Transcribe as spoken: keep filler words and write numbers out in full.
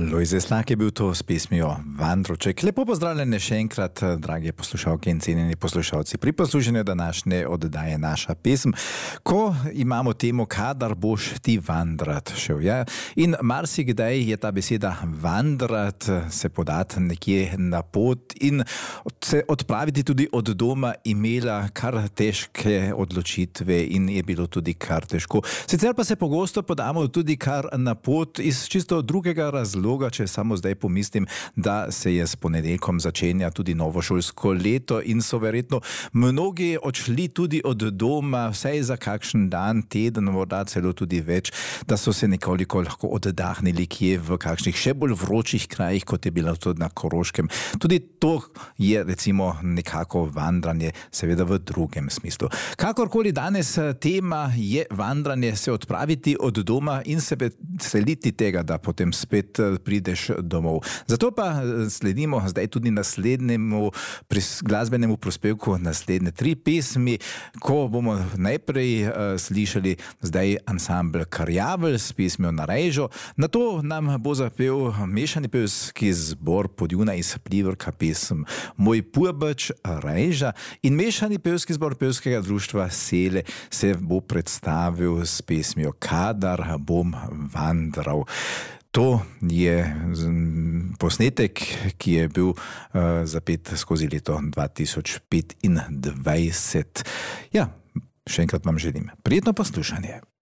Lojze Slak je bil to s pesmijo Vandroček. Lepo pozdravljene še enkrat, dragi poslušalke in cenjeni poslušalci, pri poslušanju današnje oddaje Naša pesem, ko imamo temo Kadar boš ti vandrat šel. Ja? In marsikdaj je ta beseda vandrat, se podati nekje na pot in se odpraviti tudi od doma imela kar težke odločitve in je bilo tudi kar težko. Sicer pa se pogosto podamo tudi kar na pot iz čisto drugega razloga, če samo zdaj pomislim, da se je s ponedeljkom začenja tudi novo šolsko leto in so verjetno mnogi odšli tudi od doma, vsaj za kakšen dan, teden, morda celo tudi več, da so se nekoliko lahko oddahnili kje v kakšnih še bolj vročih krajih, kot je bilo to na Koroškem. Tudi to je recimo nekako vandranje, seveda v drugem smislu. Kakorkoli danes tema je vandranje, se odpraviti od doma in se veseliti tega, da potem spet prideš domov. Zato pa sledimo zdaj tudi naslednjemu glasbenemu prispevku, naslednje tri pesmi, ko bomo najprej uh, slišali zdaj ansambl Karjavelj s pesmijo Na rejžo, nato nam bo zapel mešani pevski zbor Podjuna iz Plivrka pesem Moj pubač rejža in mešani pevski zbor pevskega društva Sele se bo predstavil s pesmijo Kadar bom vandral. To je posnetek, ki je bil uh, zapet skozi leto dva tisoč petindvajset. Ja, še enkrat vam želim prijetno poslušanje.